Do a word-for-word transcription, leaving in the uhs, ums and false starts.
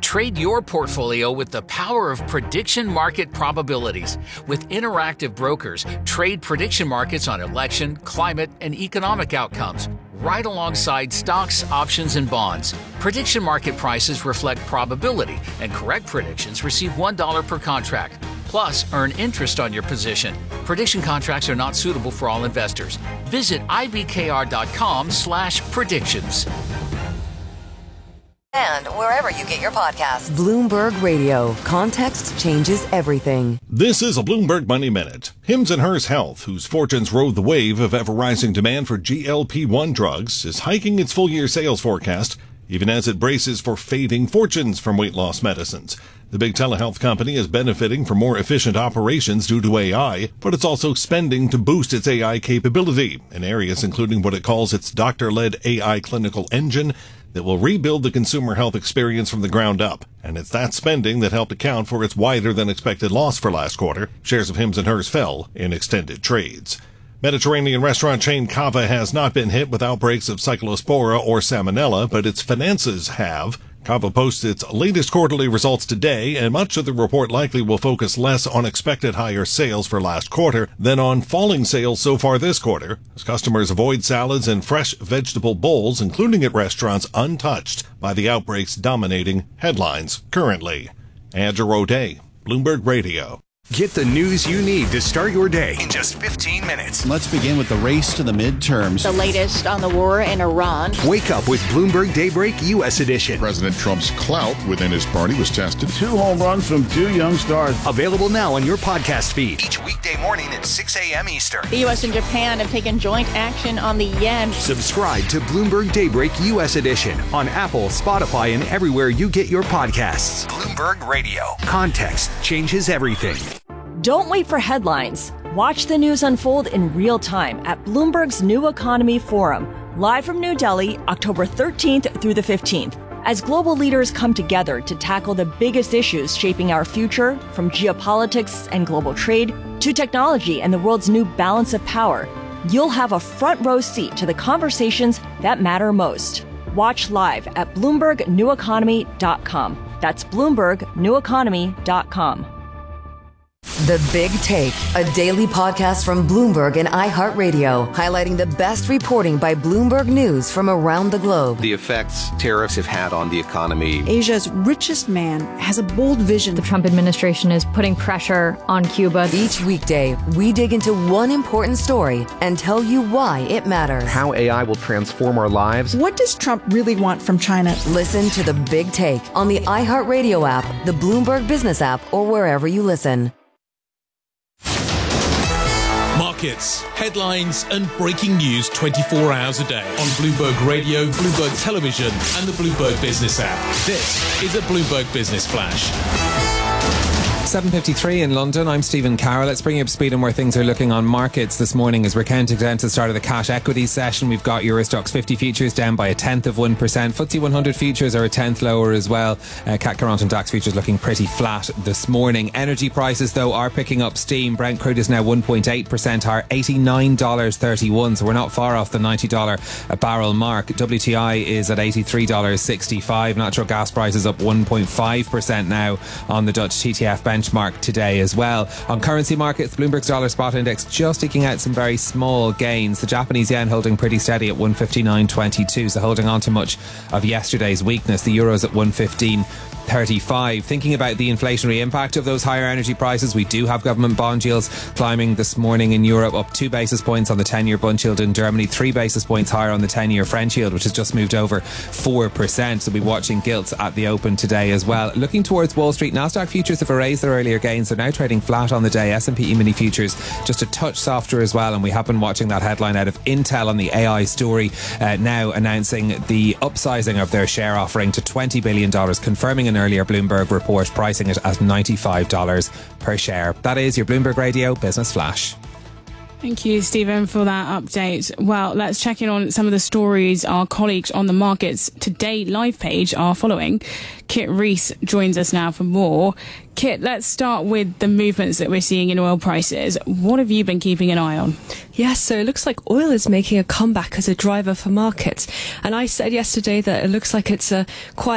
Trade your portfolio with the power of prediction market probabilities. With interactive brokers, trade prediction markets on election, climate, and economic outcomes, right alongside stocks, options, and bonds. Prediction market prices reflect probability, and correct predictions receive one dollar per contract. Plus, earn interest on your position. Prediction contracts are not suitable for all investors. Visit ibkr.com slash predictions. And wherever you get your podcasts. Bloomberg Radio. Context changes everything. This is a Bloomberg Money Minute. Hims and Hers Health, whose fortunes rode the wave of ever-rising demand for G L P one drugs, is hiking its full-year sales forecast, even as it braces for fading fortunes from weight loss medicines. The big telehealth company is benefiting from more efficient operations due to A I, but it's also spending to boost its A I capability in areas including what it calls its doctor-led A I clinical engine that will rebuild the consumer health experience from the ground up. And it's that spending that helped account for its wider-than-expected loss for last quarter. Shares of Hims and Hers fell in extended trades. Mediterranean restaurant chain Cava has not been hit with outbreaks of Cyclospora or Salmonella, but its finances have. Cava posts its latest quarterly results today, and much of the report likely will focus less on expected higher sales for last quarter than on falling sales so far this quarter, as customers avoid salads and fresh vegetable bowls, including at restaurants untouched by the outbreaks dominating headlines currently. Andrew O'Day, Bloomberg Radio. Get the news you need to start your day in just fifteen minutes. Let's begin with the race to the midterms. The latest on the war in Iran. Wake up with Bloomberg Daybreak U S Edition. President Trump's clout within his party was tested. Two home runs from two young stars. Available now on your podcast feed. Each weekday morning at six a.m. Eastern. The U S and Japan have taken joint action on the yen. Subscribe to Bloomberg Daybreak U S Edition on Apple, Spotify, and everywhere you get your podcasts. Bloomberg Radio. Context changes everything. Don't wait for headlines. Watch the news unfold in real time at Bloomberg's New Economy Forum, live from New Delhi, October thirteenth through the fifteenth. As global leaders come together to tackle the biggest issues shaping our future, from geopolitics and global trade to technology and the world's new balance of power, you'll have a front row seat to the conversations that matter most. Watch live at Bloomberg New Economy dot com. That's Bloomberg New Economy dot com. The Big Take, a daily podcast from Bloomberg and iHeartRadio, highlighting the best reporting by Bloomberg News from around the globe. The effects tariffs have had on the economy. Asia's richest man has a bold vision. The Trump administration is putting pressure on Cuba. Each weekday, we dig into one important story and tell you why it matters. How A I will transform our lives. What does Trump really want from China? Listen to The Big Take on the iHeartRadio app, the Bloomberg Business app, or wherever you listen. Markets, headlines and breaking news twenty-four hours a day on Bloomberg Radio, Bloomberg Television and the Bloomberg Business app. This is a Bloomberg Business Flash. seven fifty-three in London. I'm Stephen Carroll. Let's bring you up to speed on where things are looking on markets this morning as we're counting down to the start of the cash equities session. We've got Eurostoxx fifty futures down by a tenth of one percent. F T S E one hundred futures are a tenth lower as well. Uh, C A C Current and DAX futures looking pretty flat this morning. Energy prices, though, are picking up steam. Brent crude is now one point eight percent higher, eighty-nine dollars thirty-one. So we're not far off the ninety dollars a barrel mark. W T I is at eighty-three dollars sixty-five. Natural gas prices up one point five percent now on the Dutch T T F benchmark today as well. On currency markets, Bloomberg's dollar spot index just eking out some very small gains. The Japanese yen holding pretty steady at one fifty-nine twenty-two, so holding on to much of yesterday's weakness. The euro's at one fifteen thirty-five. Thinking about the inflationary impact of those higher energy prices, we do have government bond yields climbing this morning in Europe, up two basis points on the ten-year bund yield in Germany, three basis points higher on the ten-year French yield, which has just moved over four percent. So we'll be watching gilts at the open today as well. Looking towards Wall Street, Nasdaq futures have erased their earlier gains. They're now trading flat on the day. S and P E-mini futures just a touch softer as well, and we have been watching that headline out of Intel on the A I story, uh, now announcing the upsizing of their share offering to twenty billion dollars, confirming an earlier Bloomberg report pricing it at ninety-five dollars per share. That is your Bloomberg Radio Business Flash. Thank you, Stephen, for that update. Well, let's check in on some of the stories our colleagues on the Markets Today live page are following. Kit Rees joins us now for more. Kit, let's start with the movements that we're seeing in oil prices. What have you been keeping an eye on? Yes, so it looks like oil is making a comeback as a driver for markets. And I said yesterday that it looks like it's a quite